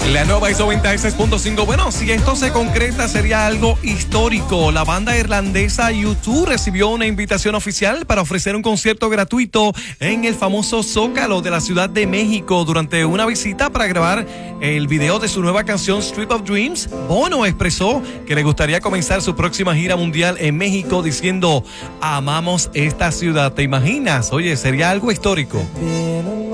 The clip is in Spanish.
La nueva ISO 96.5. Bueno, si esto se concreta, sería algo histórico. La banda irlandesa U2 recibió una invitación oficial para ofrecer un concierto gratuito en el famoso Zócalo de la Ciudad de México. Durante una visita para grabar el video de su nueva canción Street of Dreams, Bono expresó que le gustaría comenzar su próxima gira mundial en México diciendo: amamos esta ciudad. ¿Te imaginas? Oye, sería algo histórico.